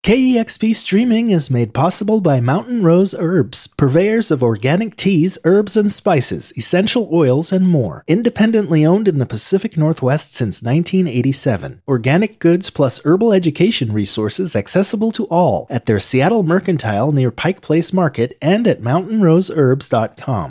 KEXP streaming is made possible by Mountain Rose Herbs, purveyors of organic teas, herbs and spices, essential oils, and more. Independently owned in the Pacific Northwest since 1987. Organic goods plus herbal education resources accessible to all at their Seattle Mercantile near Pike Place Market and at mountainroseherbs.com.